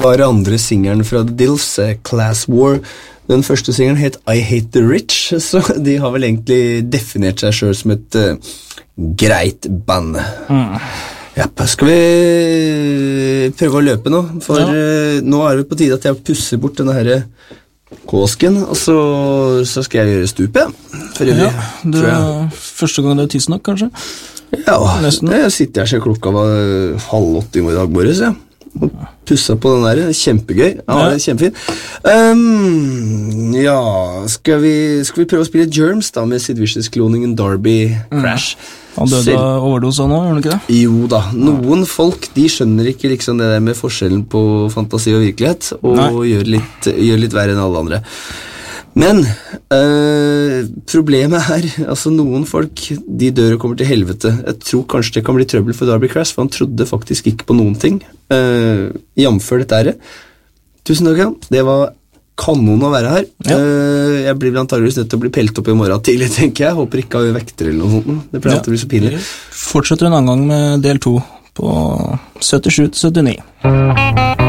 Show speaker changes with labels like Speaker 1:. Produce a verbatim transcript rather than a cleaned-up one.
Speaker 1: var andre singeren fra The Dills, Class War. Den første singeren het I Hate the Rich, så de har vel egentlig definert seg selv som et uh, greit band. Mm. Ja, skal vi prøve å løpe nå? For ja. uh, nå er det på tide at jeg pusser bort denne her kåsken, og så, så skal jeg gjøre stupet. For øvrig,
Speaker 2: ja, det er første gang det er tidsnok, kanskje?
Speaker 1: Ja, Nesten. Jeg sitter her så klokka var halv åtte i dag morges, ja. Og pusset på den der, kjempegøy. Ja, ja. Det er kjempefint. Um, ja, skal vi, skal vi prøve å spille Germs da, med Sid Vicious-kloningen Darby Crash?
Speaker 2: Mm. Han døde av overdose nå, gjør han ikke det?
Speaker 1: Jo da, noen folk, de skjønner ikke liksom det der med forskjellen på fantasi og virkelighet, og gjør litt, gjør litt verre enn alle andre. Men øh, problemet er, altså noen folk, de dør og kommer til helvete. Jeg tror kanskje det kan bli trøbbel for Darby Crash, for han trodde faktisk ikke på noen ting. Uh, jamfør dette her. Tusen takk, Jan. Det var kanon å være her. Ja. Uh, jeg blir antageligvis nødt til å bli pelt opp i morgen tidlig, tenker jeg. Håper ikke jeg har vekter eller noe sånt. Det pleier alltid å bli så pinlig.
Speaker 2: Fortsetter en annen gang med del to på syttisju til syttini.